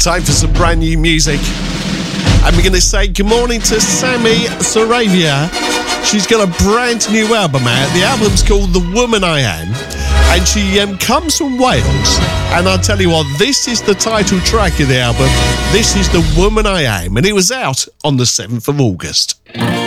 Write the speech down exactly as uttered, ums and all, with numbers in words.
Time for some brand new music. And we're going to say good morning to Sammy Saravia. She's got a brand new album out. The album's called The Woman I Am. And she um, comes from Wales. And I'll tell you what, this is the title track of the album. This is The Woman I Am. And it was out on the seventh of August.